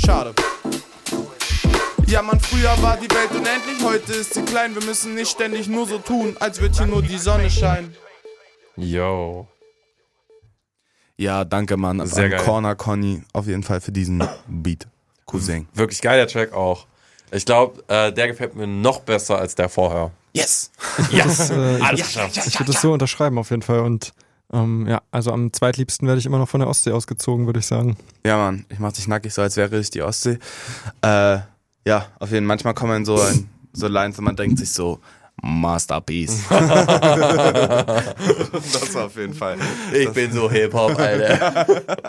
Schade. Ja, Mann, früher war die Welt unendlich, heute ist sie klein. Wir müssen nicht ständig nur so tun, als würde hier nur die Sonne scheinen. Yo. Ja, danke, Mann. Sehr geil. Corner Conny auf jeden Fall für diesen Beat. Cousin. Wirklich geiler Track auch. Ich glaube, der gefällt mir noch besser als der vorher. Yes! Yes! Alles geschafft. Ich würde das so unterschreiben auf jeden Fall. Und ja, also am zweitliebsten werde ich immer noch von der Ostsee ausgezogen, würde ich sagen. Ja, Mann, ich mach dich nackig, so als wäre ich die Ostsee. Ja, auf jeden Fall, manchmal kommen so Lines und man denkt sich so, Masterpiece. Das auf jeden Fall. Ich bin so Hip-Hop, Alter.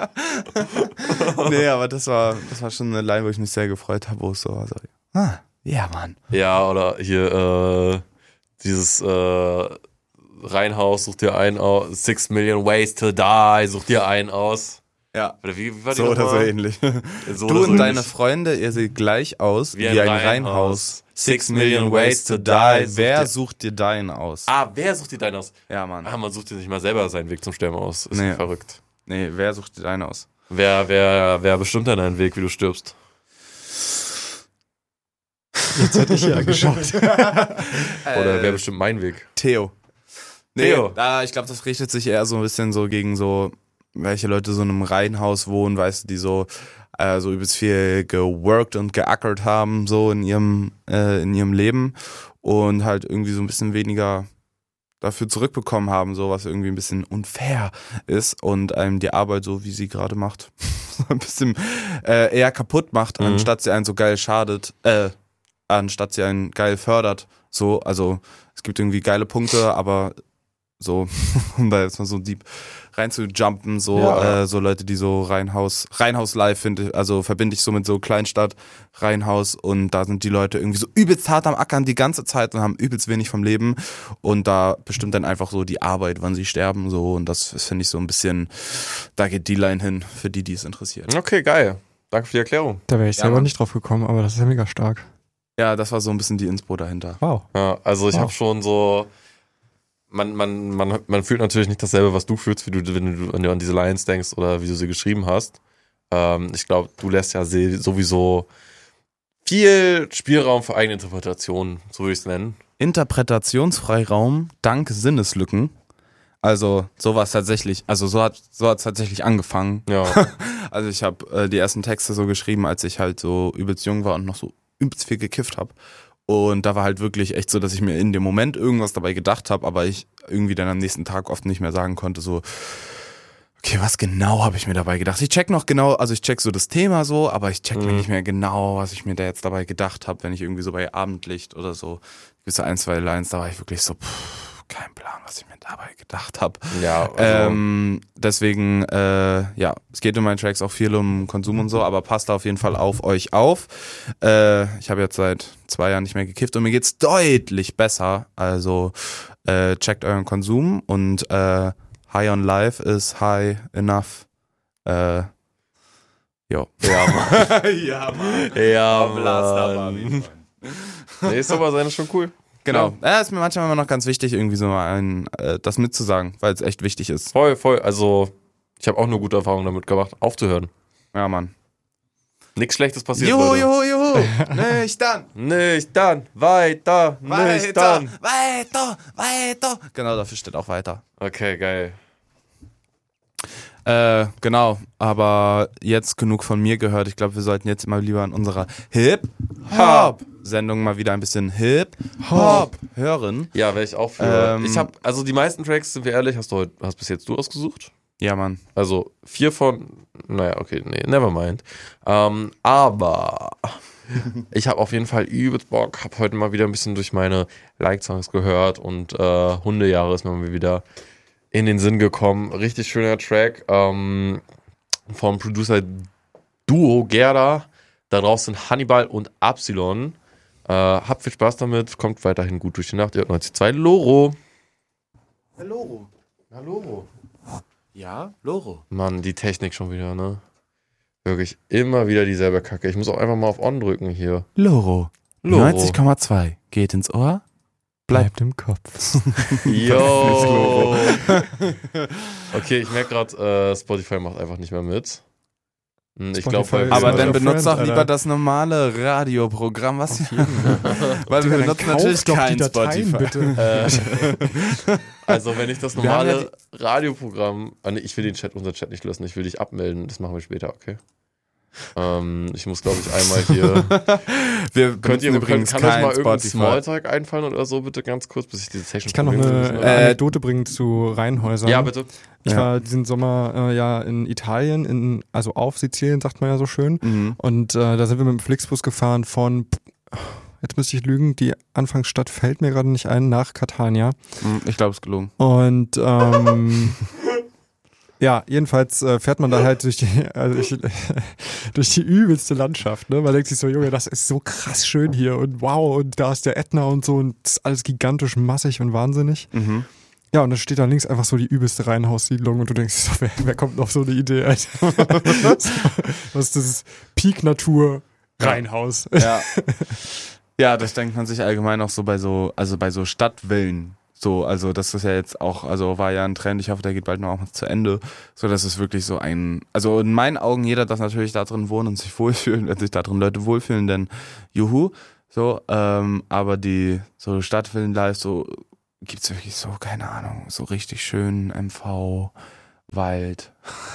Nee, aber das war schon eine Line, wo ich mich sehr gefreut habe, wo es so war. So, ja, Mann. Ja, oder hier dieses Reihenhaus, such dir einen aus. 6 Million Ways to Die, such dir einen aus. Ja, oder wie war die so oder so ähnlich. So du oder so und deine ähnlich. Freunde, ihr seht gleich aus wie ein Reihenhaus. 6 Million Ways to Die. Wer sucht dir deinen aus? Wer sucht dir deinen aus? Ja, Mann. Man sucht dir nicht mal selber seinen Weg zum Sterben aus. Ist verrückt. Nee, wer sucht dir deinen aus? Wer bestimmt dann deinen Weg, wie du stirbst? Jetzt hätte ich ja geschaut. Oder wer bestimmt meinen Weg? Theo. Nee, Theo. Ich glaube, das richtet sich eher so ein bisschen so gegen so, welche Leute so in einem Reihenhaus wohnen, weißt du, die so übelst viel geworkt und geackert haben, so in ihrem Leben und halt irgendwie so ein bisschen weniger dafür zurückbekommen haben, so was irgendwie ein bisschen unfair ist und einem die Arbeit, so wie sie gerade macht, so ein bisschen eher kaputt macht, anstatt sie einen so geil schadet, anstatt sie einen geil fördert. So, also es gibt irgendwie geile Punkte, aber so, um da jetzt mal so deep rein zu jumpen, so, Ja. so Leute, die so Reihenhaus live verbinde ich so mit so Kleinstadt, Reihenhaus und da sind die Leute irgendwie so übelst hart am Ackern die ganze Zeit und haben übelst wenig vom Leben und da bestimmt dann einfach so die Arbeit, wann sie sterben, so und das finde ich so ein bisschen, da geht die Line hin, für die es interessiert. Okay, geil. Danke für die Erklärung. Da wäre ich Ja, selber Mann. nicht drauf gekommen, aber das ist ja mega stark. Ja, das war so ein bisschen die Inspo dahinter. Wow. Ja, also ich Wow. habe schon so, man fühlt natürlich nicht dasselbe, was du fühlst, wenn du an diese Lines denkst oder wie du sie geschrieben hast. Ich glaube, du lässt ja sowieso viel Spielraum für eigene Interpretationen, so würde ich es nennen. Interpretationsfreiraum dank Sinneslücken. Also so war es tatsächlich, so hat es tatsächlich angefangen. Ja. Also ich habe die ersten Texte so geschrieben, als ich halt so übelst jung war und noch so übelst viel gekifft habe. Und da war halt wirklich echt so, dass ich mir in dem Moment irgendwas dabei gedacht habe, aber ich irgendwie dann am nächsten Tag oft nicht mehr sagen konnte, so, okay, was genau habe ich mir dabei gedacht? Ich check so das Thema so, aber ich check mir nicht mehr genau, was ich mir da jetzt dabei gedacht habe, wenn ich irgendwie so bei Abendlicht oder so, gewisse 1, 2 Lines, da war ich wirklich so, kein Plan, was ich mir dabei gedacht habe. Ja, also Deswegen, es geht in meinen Tracks auch viel um Konsum und so, aber passt da auf jeden Fall auf euch auf. Ich habe jetzt seit 2 Jahren nicht mehr gekifft und mir geht's deutlich besser. Also checkt euren Konsum und High on Life ist high enough. Jo. Ja, Mann. Ja, Mann. Ja, Mann. Nee, ist aber seine schon cool. Genau. Ja, ist mir manchmal immer noch ganz wichtig, irgendwie so das mitzusagen, weil es echt wichtig ist. Voll. Also, ich habe auch eine gute Erfahrung damit gemacht, aufzuhören. Ja, Mann. Nichts Schlechtes passiert. Juhu, Leute. juhu. Nicht dann. Nicht dann, weiter, nicht dann. Weiter. Genau, dafür steht auch weiter. Okay, geil. Genau, aber jetzt genug von mir gehört. Ich glaube, wir sollten jetzt mal lieber in unserer Hip-Hop-Sendung mal wieder ein bisschen Hip-Hop hören. Ja, wäre ich auch für. Also die meisten Tracks, sind wir ehrlich, hast bis jetzt du ausgesucht? Ja, Mann. Also 4 von, never mind. Aber ich habe auf jeden Fall übelst Bock, habe heute mal wieder ein bisschen durch meine Like-Songs gehört und Hundejahre ist mir mal wieder in den Sinn gekommen. Richtig schöner Track vom Producer Duo Gerda. Da drauf sind Hannibal und Absilon. Habt viel Spaß damit, kommt weiterhin gut durch die Nacht. Ihr hört 92.2 Loro. Loro. Ja, Loro. Ja, Loro. Mann, die Technik schon wieder, ne? Wirklich immer wieder dieselbe Kacke. Ich muss auch einfach mal auf On drücken hier. Loro. 90,2. Geht ins Ohr. Bleibt im Kopf. Yo. Okay, ich merke gerade, Spotify macht einfach nicht mehr mit. Ich glaube, aber dann Your benutzt Friend, doch lieber Alter. das normale Radioprogramm, was hier. Weil wir Digga, dann benutzen kauf natürlich doch die kein Dateien, Spotify. bitte. Also wenn ich das Wir haben normale Radioprogramm, nee, ich will unseren Chat nicht lösen, ich will dich abmelden, das machen wir später, okay? Ich muss, glaube ich, einmal hier. Wir benutzen übrigens kann euch kein mal irgendein Spotify. Smalltalk einfallen oder so, bitte ganz kurz, bis ich diese Session Ich kann noch eine Anekdote bringen zu Reihenhäusern. Ja, bitte. Ich war diesen Sommer ja in Italien, also auf Sizilien, sagt man ja so schön. Mhm. Und da sind wir mit dem Flixbus gefahren von, jetzt müsste ich lügen, die Anfangsstadt fällt mir gerade nicht ein, nach Catania. Ich glaube, es ist gelungen. Und ja, jedenfalls fährt man da halt durch die übelste Landschaft, ne? Man denkt sich so, Junge, das ist so krass schön hier und wow, und da ist der Ätna und so und das ist alles gigantisch massig und wahnsinnig. Mhm. Ja, und dann steht da links einfach so die übelste Reihenhaussiedlung und du denkst so, wer kommt auf so eine Idee, Alter? Was ist das? Peak-Natur Reihenhaus. Ja. Ja, das denkt man sich allgemein auch so bei so Stadtvillen. So, also das ist ja jetzt auch, also war ja ein Trend, ich hoffe, der geht bald noch auch zu Ende, so dass es wirklich so also in meinen Augen, jeder darf natürlich da drin wohnen und sich wohlfühlen, wenn sich da drin Leute wohlfühlen, denn juhu, so, aber die so Stadtvillen live, so gibt's wirklich so, keine Ahnung, so richtig schön MV, Wald,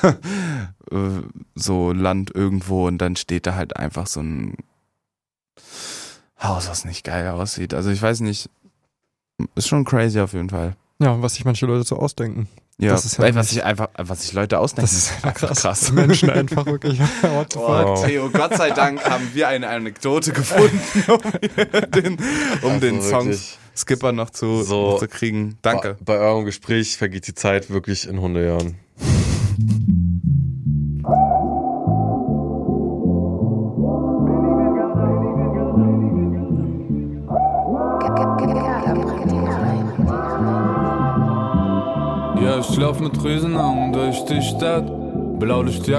so Land irgendwo und dann steht da halt einfach so ein Haus, was nicht geil aussieht, also ich weiß nicht. Ist schon crazy auf jeden Fall. Ja, und was sich manche Leute so ausdenken. Ja, Das ist ja was sich Leute ausdenken. Das ist einfach krass. Menschen einfach wirklich. What the fuck? Oh, Theo, Gott sei Dank haben wir eine Anekdote gefunden, um den Songs Skipper noch zu kriegen. Danke. Bei eurem Gespräch vergeht die Zeit wirklich in 100 Jahren. Ja, ich lauf mit Riesenaugen durch die Stadt. Blaulicht